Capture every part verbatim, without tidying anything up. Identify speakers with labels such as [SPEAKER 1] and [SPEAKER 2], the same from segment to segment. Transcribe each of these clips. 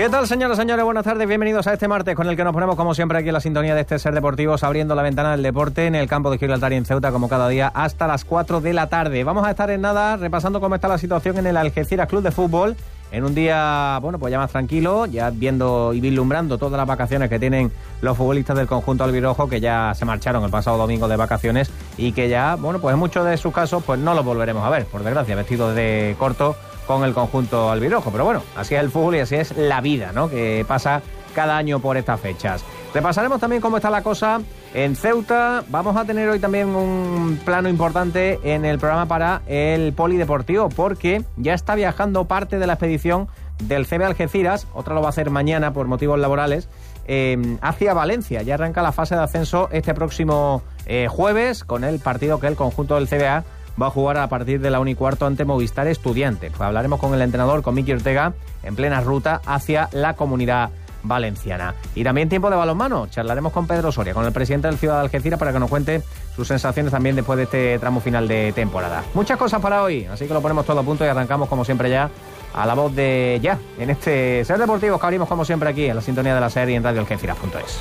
[SPEAKER 1] ¿Qué tal, señoras y señores? Buenas tardes, bienvenidos a este martes con el que nos ponemos como siempre aquí en la sintonía de este Ser Deportivos, abriendo la ventana del deporte en el campo de Gibraltar y en Ceuta como cada día hasta las cuatro de la tarde. Vamos a estar en nada repasando cómo está la situación en el Algeciras Club de Fútbol en un día, bueno, pues ya más tranquilo, ya viendo y vislumbrando todas las vacaciones que tienen los futbolistas del conjunto albirrojo, que ya se marcharon el pasado domingo de vacaciones y que ya, bueno, pues en muchos de sus casos pues no los volveremos a ver, por desgracia, vestidos de corto con el conjunto albirrojo. Pero bueno, así es el fútbol y así es la vida, ¿no?, que pasa cada año por estas fechas. Repasaremos también cómo está la cosa en Ceuta. Vamos a tener hoy también un plano importante en el programa para el polideportivo, porque ya está viajando parte de la expedición del C B Algeciras, otra lo va a hacer mañana por motivos laborales, eh, hacia Valencia. Ya arranca la fase de ascenso este próximo eh, jueves con el partido que el conjunto del C B A va a jugar a partir de la una y cuarto ante Movistar Estudiantes. Pues hablaremos con el entrenador, con Miki Ortega, en plena ruta hacia la Comunidad Valenciana. Y también tiempo de balonmano. Charlaremos con Pedro Soria, con el presidente del Ciudad de Algeciras, para que nos cuente sus sensaciones también después de este tramo final de temporada. Muchas cosas para hoy, así que lo ponemos todo a punto y arrancamos como siempre ya a la voz de ya en este Ser Deportivos que abrimos como siempre aquí en la sintonía de la serie en radio algeciras punto es.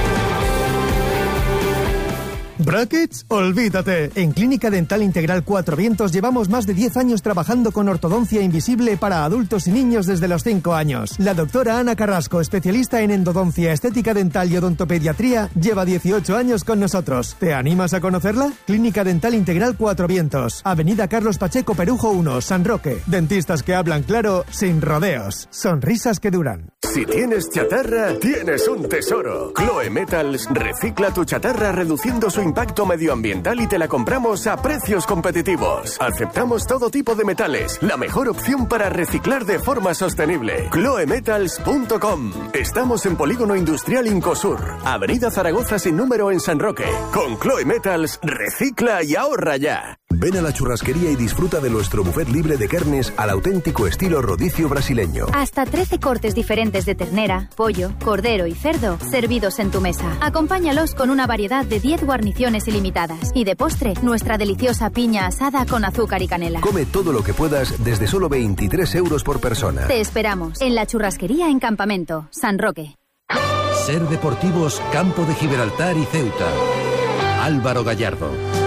[SPEAKER 2] ¿Brackets? Olvídate. En Clínica Dental Integral Cuatro Vientos llevamos más de diez años trabajando con ortodoncia invisible para adultos y niños desde los cinco años. La doctora Ana Carrasco, especialista en endodoncia, estética dental y odontopediatría, lleva dieciocho años con nosotros. ¿Te animas a conocerla? Clínica Dental Integral Cuatro Vientos, Avenida Carlos Pacheco Perujo uno, San Roque. Dentistas que hablan claro, sin rodeos. Sonrisas que duran.
[SPEAKER 3] Si tienes chatarra, tienes un tesoro. Chloe Metals recicla tu chatarra reduciendo su impacto medioambiental y te la compramos a precios competitivos. Aceptamos todo tipo de metales, la mejor opción para reciclar de forma sostenible. chloe metals punto com. Estamos en Polígono Industrial Incosur, Avenida Zaragoza sin número en San Roque. Con Chloe Metals, recicla y ahorra ya.
[SPEAKER 4] Ven a la churrasquería y disfruta de nuestro buffet libre de carnes al auténtico estilo rodicio brasileño.
[SPEAKER 5] Hasta trece cortes diferentes de ternera, pollo, cordero y cerdo servidos en tu mesa. Acompáñalos con una variedad de diez guarniciones ilimitadas. Y de postre, nuestra deliciosa piña asada con azúcar y canela.
[SPEAKER 4] Come todo lo que puedas desde solo veintitrés euros por persona.
[SPEAKER 5] Te esperamos en la churrasquería en Campamento, San Roque.
[SPEAKER 6] Ser Deportivos, Campo de Gibraltar y Ceuta. Álvaro Gallardo.